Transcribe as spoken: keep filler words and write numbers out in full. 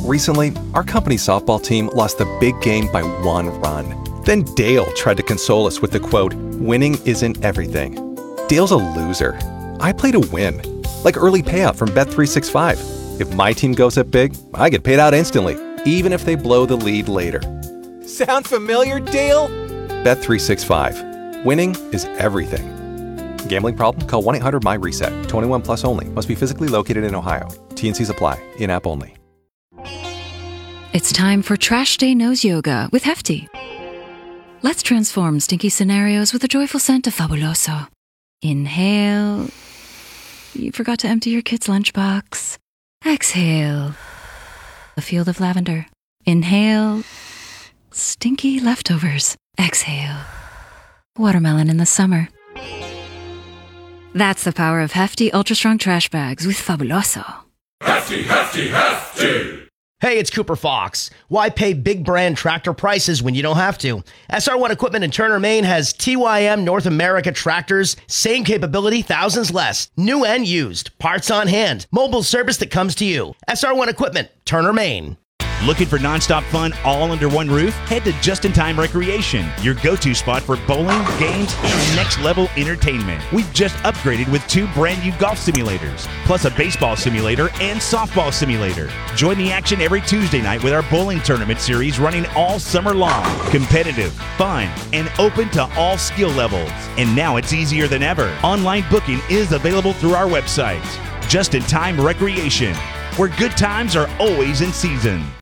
Recently, our company softball team lost the big game by one run. Then Dale tried to console us with the quote, "Winning isn't everything." Dale's a loser. I play to win. Like early payout from Bet three sixty-five. If my team goes up big, I get paid out instantly, even if they blow the lead later. Sound familiar, Dale? Bet three sixty-five. Winning is everything. Gambling problem? Call one eight hundred M Y reset. twenty-one plus only. Must be physically located in Ohio. T N Cs apply. In-app only. It's time for Trash Day Nose Yoga with Hefty. Let's transform stinky scenarios with a joyful scent of Fabuloso. Inhale. You forgot to empty your kid's lunchbox. Exhale. A field of lavender. Inhale. Stinky leftovers. Exhale. Watermelon in the summer. That's the power of Hefty Ultra Strong Trash Bags with Fabuloso. Hefty, hefty, hefty! Hey, it's Cooper Fox. Why pay big brand tractor prices when you don't have to? S R one Equipment in Turner, Maine has T Y M North America tractors, same capability, thousands less, new and used, parts on hand, mobile service that comes to you. S R one Equipment, Turner, Maine. Looking for nonstop fun all under one roof? Head to Just in Time Recreation, your go-to spot for bowling, games, and next-level entertainment. We've just upgraded with two brand-new golf simulators, plus a baseball simulator and softball simulator. Join the action every Tuesday night with our bowling tournament series running all summer long. Competitive, fun, and open to all skill levels. And now it's easier than ever. Online booking is available through our website. Just in Time Recreation, where good times are always in season.